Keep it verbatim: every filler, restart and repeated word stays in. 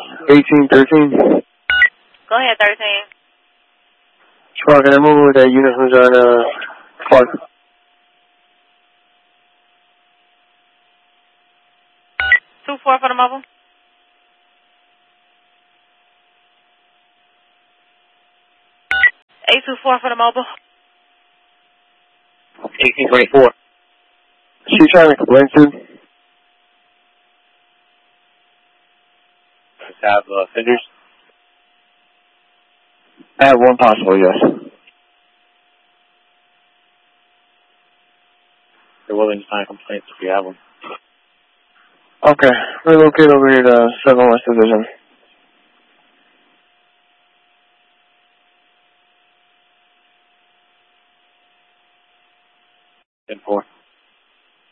eighteen thirteen. Go ahead, thirteen. Squad, can I move with that unit who's on, uh, Clark? two four for the mobile. eight two four for the mobile. eighteen twenty-four. She's trying to complain too. Let's have uh, fenders. I have one possible, yes. They're willing to sign complaints if you have them. Okay, relocate over here to seven West Division.